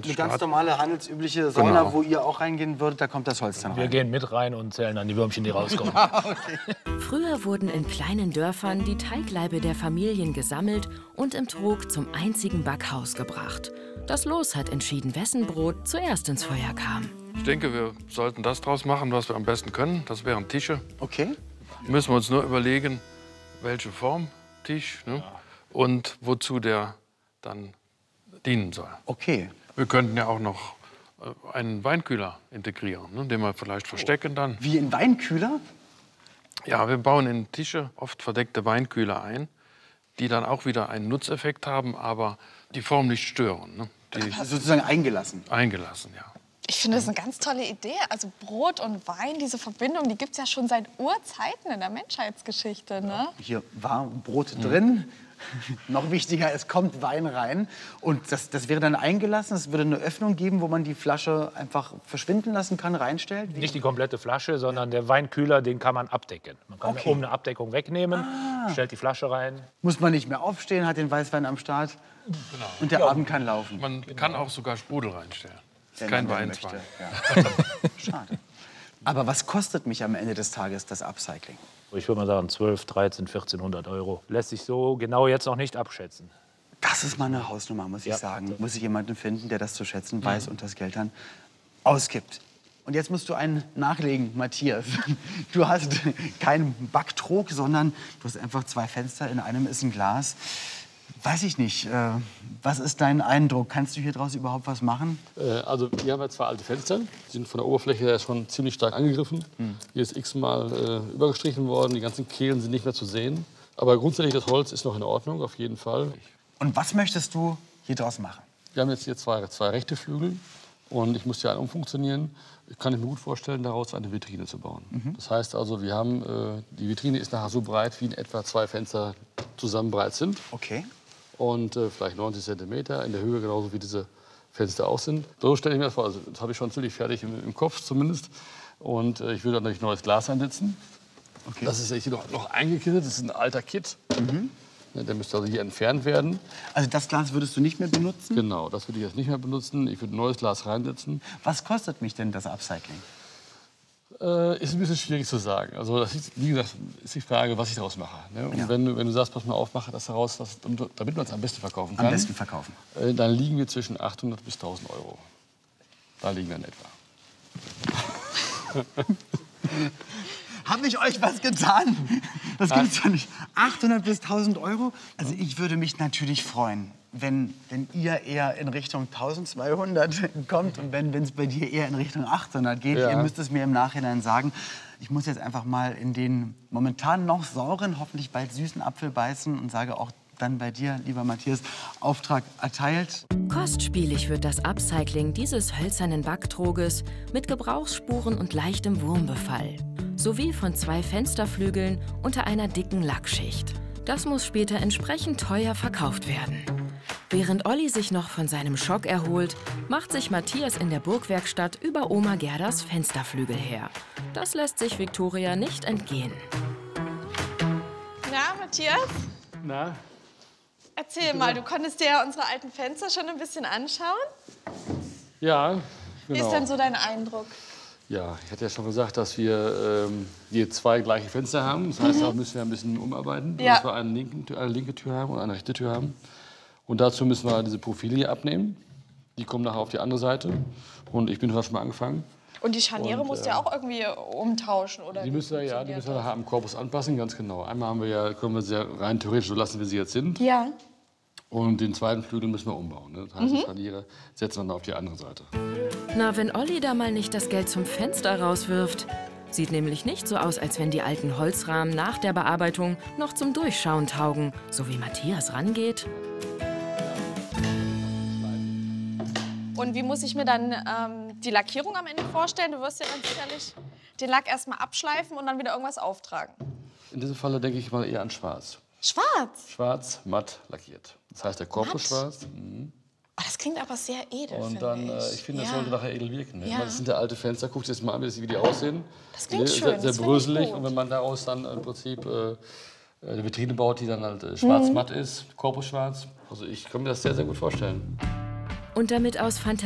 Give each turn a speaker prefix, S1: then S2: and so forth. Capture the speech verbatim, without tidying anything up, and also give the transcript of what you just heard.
S1: eine ganz normale, handelsübliche Sauna, genau, wo ihr auch reingehen würdet, da kommt das Holz dann rein.
S2: Wir gehen mit rein und zählen dann die Würmchen, die rauskommen.
S1: Okay.
S3: Früher wurden in kleinen Dörfern die Teiglaibe der Familien gesammelt und im Trog zum einzigen Backhaus gebracht. Das Los hat entschieden, wessen Brot zuerst ins Feuer kam.
S4: Ich denke, wir sollten das draus machen, was wir am besten können. Das wären Tische.
S1: Okay.
S4: Müssen wir uns nur überlegen, welche Form Tisch, ne? Und wozu der dann dienen soll.
S1: Okay.
S4: Wir könnten ja auch noch einen Weinkühler integrieren, ne? Den wir vielleicht verstecken dann.
S1: Wie ein Weinkühler?
S4: Ja, wir bauen in Tische oft verdeckte Weinkühler ein, die dann auch wieder einen Nutzeffekt haben, aber die Form nicht stören. Ne? Die
S1: sozusagen eingelassen.
S4: Eingelassen, ja.
S5: Ich finde das eine ganz tolle Idee. Also Brot und Wein, diese Verbindung, die gibt es ja schon seit Urzeiten in der Menschheitsgeschichte. Ne?
S1: Hier war Brot drin. Noch wichtiger, es kommt Wein rein. Und das, das wäre dann eingelassen. Es würde eine Öffnung geben, wo man die Flasche einfach verschwinden lassen kann, reinstellt. Wie?
S2: Nicht die komplette Flasche, sondern der Weinkühler, den kann man abdecken. Man kann
S1: Okay.
S2: oben eine Abdeckung wegnehmen,
S1: Ah.
S2: stellt die Flasche rein.
S1: Muss man nicht mehr aufstehen, hat den Weißwein am Start.
S4: Genau.
S1: Und der Abend kann laufen.
S4: Man kann auch sogar Sprudel reinstellen. Das ist
S1: Wenn
S4: kein
S1: man
S4: Weinswein.
S1: möchte. Ja. Schade. Aber was kostet mich am Ende des Tages das Upcycling?
S2: Ich würde mal sagen zwölf, dreizehn, vierzehnhundert Euro. Lässt sich so genau jetzt noch nicht abschätzen.
S1: Das ist mal eine Hausnummer, muss ich
S2: Ja.
S1: sagen. Muss ich jemanden finden, der das zu schätzen weiß und das Geld dann ausgibt. Und jetzt musst du einen nachlegen, Matthias. Du hast keinen Backtrog, sondern du hast einfach zwei Fenster. In einem ist ein Glas. Weiß ich nicht. Äh, was ist dein Eindruck? Kannst du hier draus überhaupt was machen?
S6: Äh, also wir haben ja zwei alte Fenster. Die sind von der Oberfläche her schon ziemlich stark angegriffen. Hm. Hier ist x-mal äh, übergestrichen worden. Die ganzen Kehlen sind nicht mehr zu sehen. Aber grundsätzlich, das Holz ist noch in Ordnung, auf jeden Fall.
S1: Und was möchtest du hier draus machen?
S6: Wir haben jetzt hier zwei, zwei rechte Flügel. Und ich muss die einen umfunktionieren. Ich kann mir gut vorstellen, daraus eine Vitrine zu bauen. Mhm. Das heißt also, wir haben, äh, die Vitrine ist nachher so breit, wie in etwa zwei Fenster zusammen breit sind.
S1: Okay.
S6: Und äh, vielleicht neunzig Zentimeter in der Höhe, genauso wie diese Fenster auch sind. So stelle ich mir das vor. Also, das habe ich schon ziemlich fertig im, im Kopf zumindest. Und äh, ich würde natürlich neues Glas einsetzen.
S1: Okay.
S6: Das ist hier noch, noch eingekittet. Das ist ein alter Kit. Mhm. Der müsste also hier entfernt werden.
S1: Also das Glas würdest du nicht mehr benutzen?
S6: Genau, das würde ich jetzt nicht mehr benutzen. Ich würde ein neues Glas reinsetzen.
S1: Was kostet mich denn das Upcycling?
S6: Äh, ist ein bisschen schwierig zu sagen. Also das ist, wie gesagt, ist die Frage, was ich daraus mache. Ne? Und
S1: Ja.
S6: wenn, du- wenn du sagst, pass mal auf, mache das daraus, was, damit man es am besten verkaufen kann,
S1: Am besten verkaufen.
S6: äh, dann liegen wir zwischen achthundert bis tausend Euro. Da liegen wir in etwa.
S1: Habe ich euch was getan? Das gibt's ja nicht. achthundert bis tausend Euro? Also ich würde mich natürlich freuen, wenn, wenn ihr eher in Richtung eintausendzweihundert kommt und wenn es bei dir eher in Richtung achthundert geht.
S6: Ja.
S1: Ihr müsst es mir im Nachhinein sagen. Ich muss jetzt einfach mal in den momentan noch sauren, hoffentlich bald süßen Apfel beißen und sage auch dann bei dir, lieber Matthias, Auftrag erteilt.
S3: Kostspielig wird das Upcycling dieses hölzernen Backtroges mit Gebrauchsspuren und leichtem Wurmbefall. Sowie von zwei Fensterflügeln unter einer dicken Lackschicht. Das muss später entsprechend teuer verkauft werden. Während Olli sich noch von seinem Schock erholt, macht sich Matthias in der Burgwerkstatt über Oma Gerdas Fensterflügel her. Das lässt sich Viktoria nicht entgehen.
S5: Na, Matthias?
S6: Na?
S5: Erzähl mal, du konntest dir ja unsere alten Fenster schon ein bisschen anschauen.
S6: Ja,
S5: Wie
S6: genau.
S5: ist denn so dein Eindruck?
S6: Ja, ich hatte ja schon gesagt, dass wir ähm, hier zwei gleiche Fenster haben. Das heißt,
S5: Mhm.
S6: da müssen wir ein bisschen umarbeiten,
S5: Ja.
S6: dass wir eine linke, eine linke Tür haben und eine rechte Tür haben. Und dazu müssen wir diese Profile hier abnehmen. Die kommen nachher auf die andere Seite. Und ich bin schon mal angefangen.
S5: Und die Scharniere
S6: Und,
S5: musst du
S6: äh,
S5: ja auch irgendwie umtauschen, oder?
S6: Die
S5: wie
S6: müssen wir, ja, die
S5: funktioniert
S6: müssen wir
S5: das?
S6: nachher am Korpus anpassen, ganz genau. Einmal haben wir ja, können wir sie ja rein theoretisch so lassen, wie sie jetzt sind.
S5: Ja.
S6: Und den zweiten Flügel müssen wir umbauen. Ne? Das heißt,
S5: Mhm.
S6: die Scharniere setzen wir dann auf die andere Seite.
S3: Na, wenn Olli da mal nicht das Geld zum Fenster rauswirft. Sieht nämlich nicht so aus, als wenn die alten Holzrahmen nach der Bearbeitung noch zum Durchschauen taugen, so wie Matthias rangeht.
S5: Und wie muss ich mir dann ähm, die Lackierung am Ende vorstellen? Du wirst ja dann sicherlich den Lack erstmal abschleifen und dann wieder irgendwas auftragen.
S6: In diesem Falle denke ich mal eher an schwarz.
S5: Schwarz?
S6: Schwarz, matt lackiert. Das heißt, der Korpus
S5: Matt?
S6: schwarz. Mhm.
S5: Oh, das klingt aber sehr edel,
S6: Und
S5: finde
S6: dann,
S5: ich.
S6: äh, ich finde, das
S5: Ja.
S6: sollte nachher edel wirken. Ne?
S5: Ja.
S6: Ich meine, das sind ja alte Fenster. Guckt jetzt mal an, wie die aussehen.
S5: Das klingt
S6: Sehr-
S5: schön,
S6: Sehr,
S5: das
S6: sehr
S5: finde ich
S6: bröselig.
S5: gut.
S6: Und wenn man daraus dann im Prinzip äh, eine Vitrine baut, die dann halt äh, schwarz-matt
S5: Mhm.
S6: ist, Korpus schwarz. Also ich kann mir das sehr, sehr gut vorstellen.
S3: Und damit aus Fantasie